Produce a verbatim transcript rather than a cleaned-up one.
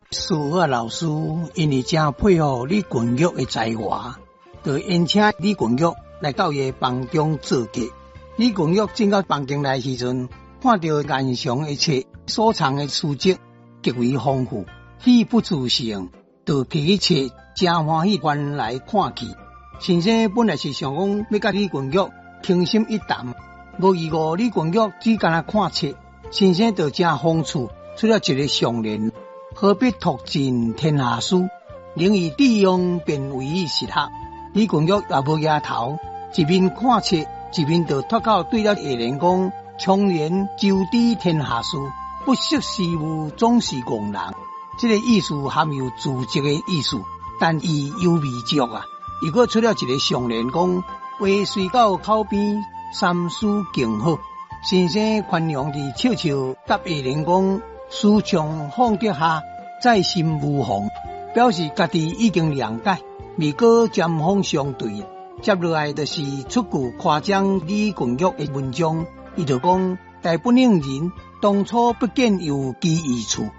苏啊老师因为正佩服李群玉的才华，就邀请李群玉来到伊房中做客。李群玉进到房间来时阵，看到颜祥的册所藏的书籍极为丰富，喜不自胜，就摕起册真欢喜翻来看去。先生本来是想讲要甲李群玉倾心一谈，无意外李群玉只干那看册，先生就真风趣，出了一个上联：何必图尽天下事，宁以致用便为实学。李群玉也无摇头，一面看册，一面就脱口对了下联讲：청年就知天下事，不识时务总是戇人。这个意思含有自责的意思，但伊有味足啊。伊佫出了一个上联讲：话随到口边，三思更好。先生宽容地笑笑答下联讲：思从放得下，在心无妨，表示家己已经谅解，未过针锋相对。接落来就是出句夸奖李群玉的文章，伊就讲：大不令人，当初不见有其一处。